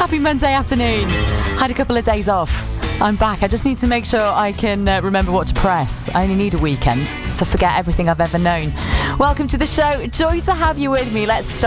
Happy Monday afternoon. Had a couple of days off. I'm back. I just need to make sure I can remember what to press. I only need a weekend to forget everything I've ever known. Welcome to the show. Joy to have you with me. Let's start.